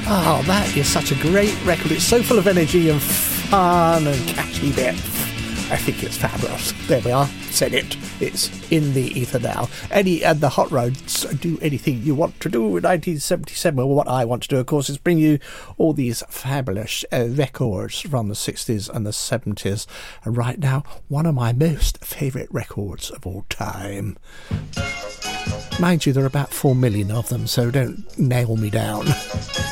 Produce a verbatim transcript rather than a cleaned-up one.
Oh, that is such a great record. It's so full of energy and fun and catchy bits. I think it's fabulous. There we are. Said it. It's in the ether now. Eddie and the Hot Rods do anything you want to do in nineteen seventy-seven. Well, what I want to do, of course, is bring you all these fabulous uh, records from the sixties and the seventies. And right now, one of my most favourite records of all time. Mind you, there are about four million of them, so don't nail me down.